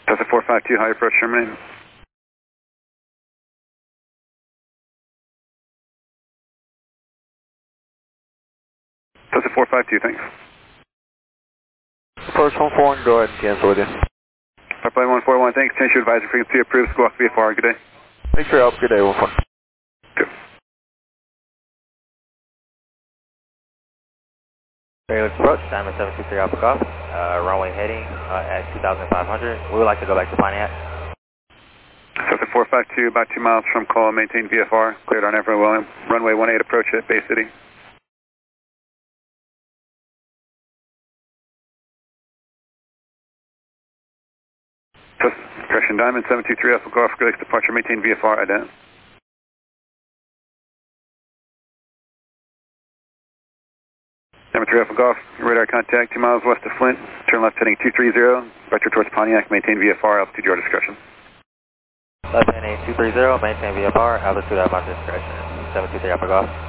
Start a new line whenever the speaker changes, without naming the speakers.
Delta 452, high approach terminate. Delta 452, thanks.
Approach 141, go ahead and cancel with you.
Pipeline 141, thanks. Change your advisory frequency approved. Squawk VFR, good day.
Thanks for your help. Good day, 141.
Good.
Fairless approach, Diamond 723 Alpha Golf, runway heading at 2,500. We would like to go back to Pontiac.
Delta 452, about 2 miles from call, maintain VFR. Cleared on Everett William. Runway 18, approach at Bay City. Correction, Diamond 723 Alpha Golf, Great Lakes departure, maintain VFR, ident. Diamond 3 Alpha Golf, radar contact 2 miles west of Flint, turn left heading 230, vector towards Pontiac, maintain VFR, altitude your discretion.
Left heading 230, maintain VFR, altitude at my discretion, 723 Alpha Golf.